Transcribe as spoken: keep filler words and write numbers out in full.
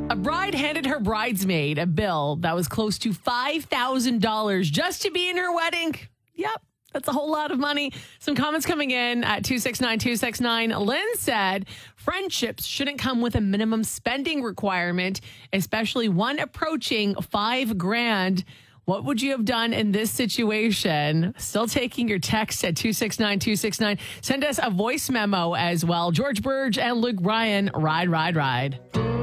A bride handed her bridesmaid a bill that was close to five thousand dollars just to be in her wedding. Yep, that's a whole lot of money. Some comments coming in at two six nine two six nine. Lynn said, friendships shouldn't come with a minimum spending requirement, especially one approaching five grand. What would you have done in this situation? Still taking your text at two six nine two six nine. Send us a voice memo as well. George Burge and Luke Bryan, Ride, Ride, Ride.